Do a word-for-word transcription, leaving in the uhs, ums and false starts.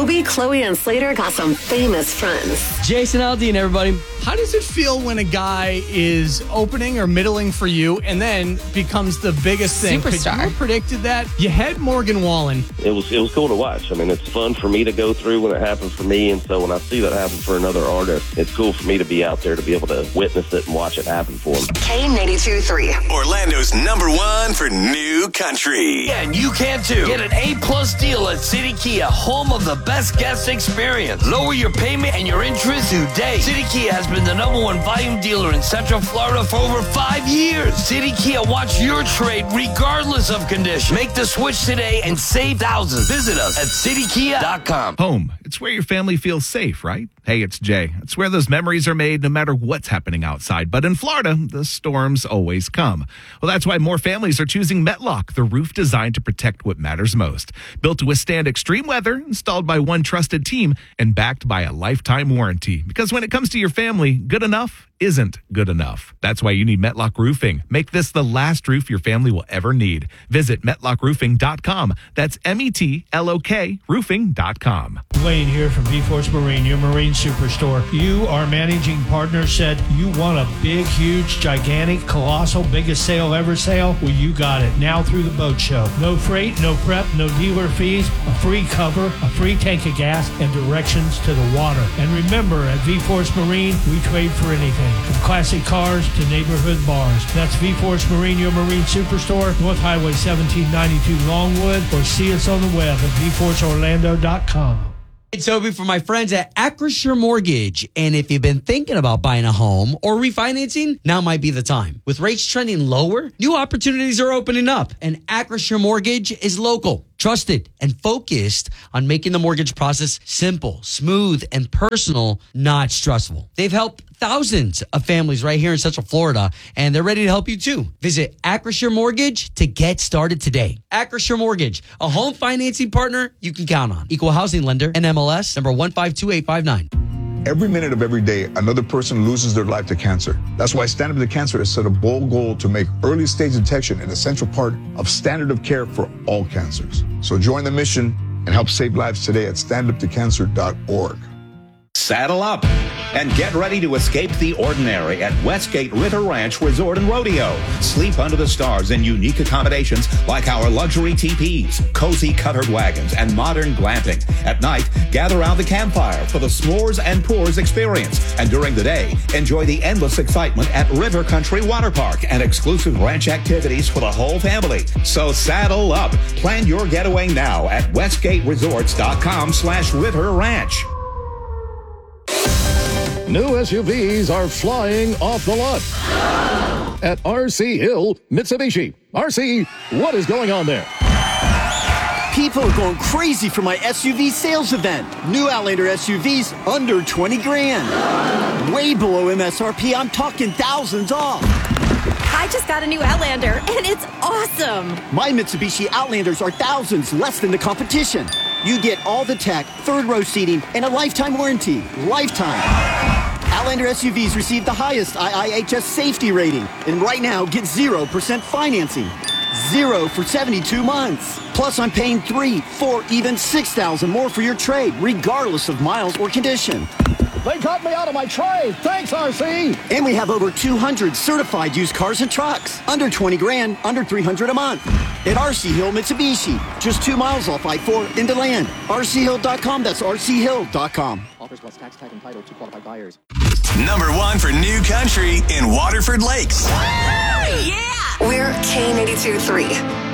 Toby, Chloe, and Slater got some famous friends. Jason Aldean, everybody. How does it feel when a guy is opening or middling for you and then becomes the biggest thing? Superstar. Could you have predicted that? You had Morgan Wallen. It was it was cool to watch. I mean, it's fun for me to go through when it happened for me, and so when I see that happen for another artist, it's cool for me to be out there to be able to witness it and watch it happen for him. K ninety-two point three. Orlando's number one for new country. Yeah, and you can too. Get an A-plus deal at City Kia, home of the best guest experience. Lower your payment and your interest today. City Kia has been the number one volume dealer in Central Florida for over five years. City Kia wants your trade regardless of condition. Make the switch today and save thousands. Visit us at city kia dot com. Home. It's where your family feels safe, right? Hey, it's Jay. It's where those memories are made no matter what's happening outside. But in Florida, the storms always come. Well, that's why more families are choosing Metlock, the roof designed to protect what matters most. Built to withstand extreme weather, installed by one trusted team, and backed by a lifetime warranty. Because when it comes to your family, good enough isn't good enough. That's why you need Metlock Roofing. Make this the last roof your family will ever need. Visit metlock roofing dot com. That's M E T L O K roofing dot com. Wayne here from V-Force Marine, your marine superstore. You, our managing partner, said you want a big, huge, gigantic, colossal, biggest sale ever sale? Well, you got it. Now through the boat show. No freight, no prep, no dealer fees, a free cover, a free tank of gas, and directions to the water. And remember, at V-Force Marine, we trade for anything, from classic cars to neighborhood bars. That's V-Force Marine, your marine superstore, North Highway seventeen ninety-two Longwood, or see us on the web at v force orlando dot com. Hey, Toby, for my friends at Acrisure Mortgage. And if you've been thinking about buying a home or refinancing, now might be the time. With rates trending lower, new opportunities are opening up. And Acrisure Mortgage is local, trusted, and focused on making the mortgage process simple, smooth, and personal, not stressful. They've helped thousands of families right here in Central Florida, and they're ready to help you too. Visit Acrisure Mortgage to get started today. Acrisure Mortgage, a home financing partner you can count on. Equal housing lender, N M L S number one five two eight five nine. Every minute of every day, another person loses their life to cancer. That's why Stand Up to Cancer has set a bold goal to make early stage detection an essential part of standard of care for all cancers. So join the mission and help save lives today at stand up to cancer dot org. Saddle up and get ready to escape the ordinary at Westgate River Ranch Resort and Rodeo. Sleep under the stars in unique accommodations like our luxury teepees, cozy covered wagons, and modern glamping. At night, gather around the campfire for the s'mores and pours experience. And during the day, enjoy the endless excitement at River Country Water Park and exclusive ranch activities for the whole family. So saddle up. Plan your getaway now at westgate resorts dot com slash river ranch. New S U Vs are flying off the lot at R C Hill Mitsubishi. R C, what is going on there? People are going crazy for my S U V sales event. New Outlander S U Vs under twenty grand. Way below M S R P. I'm talking thousands off. I just got a new Outlander, and it's awesome. My Mitsubishi Outlanders are thousands less than the competition. You get all the tech, third row seating, and a lifetime warranty. Lifetime. Outlander S U Vs receive the highest I I H S safety rating. And right now, get zero percent financing. Zero for seventy-two months. Plus, I'm paying three, four, even six thousand more for your trade, regardless of miles or condition. They got me out of my trade. Thanks, R C. And we have over two hundred certified used cars and trucks. Under twenty grand, under three hundred a month. At R C Hill Mitsubishi. Just two miles off I four into land. R C hill dot com. That's R C hill dot com. Offers plus tax, tag, and title to qualified buyers. Number one for new country in Waterford Lakes. Yeah! We're K ninety-two point three.